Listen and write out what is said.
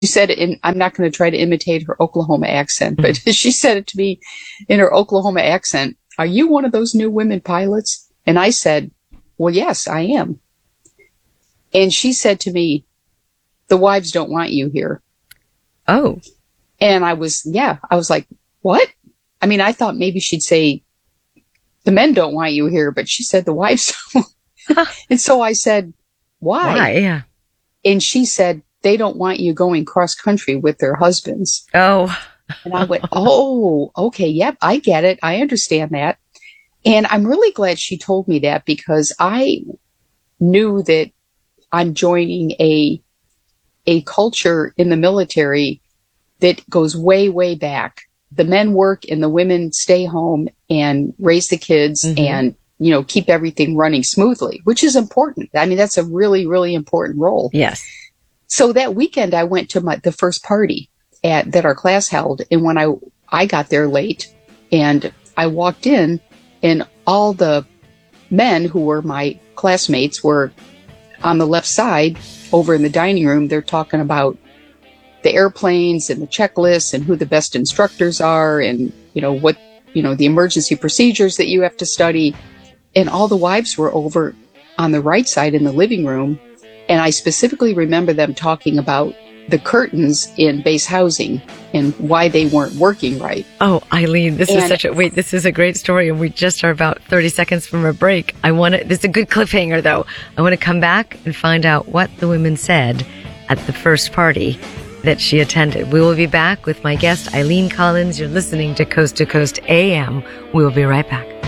said it in, I'm not going to try to imitate her Oklahoma accent, but she said it to me in her Oklahoma accent. Are you one of those new women pilots? And I said, well, yes, I am. And she said to me, the wives don't want you here. Oh. And I was like, what? I mean, I thought maybe she'd say, the men don't want you here, but she said the wives don't. And so I said, why? Why? Yeah. And she said, they don't want you going cross country with their husbands. Oh. And I went, oh, okay. Yep. I get it. I understand that. And I'm really glad she told me that, because I knew that I'm joining a culture in the military that goes way, way back. The men work and the women stay home and raise the kids and, keep everything running smoothly, which is important. I mean, that's a really, really important role. Yes. So that weekend I went to the first party that our class held. And when I got there late and I walked in, and all the men who were my classmates were on the left side over in the dining room. They're talking about the airplanes and the checklists and who the best instructors are and, what, the emergency procedures that you have to study. And all the wives were over on the right side in the living room. And I specifically remember them talking about the curtains in base housing and why they weren't working right. Oh, Eileen, this is a great story. And we just are about 30 seconds from a break. This is a good cliffhanger though. I want to come back and find out what the women said at the first party that she attended. We will be back with my guest, Eileen Collins. You're listening to Coast AM. We will be right back.